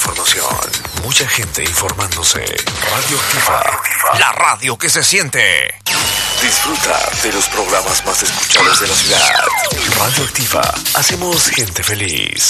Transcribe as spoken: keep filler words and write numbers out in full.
Información, mucha gente informándose. Radioactiva, la radio que se siente. Disfruta de los programas más escuchados de la ciudad. Radioactiva, hacemos gente feliz.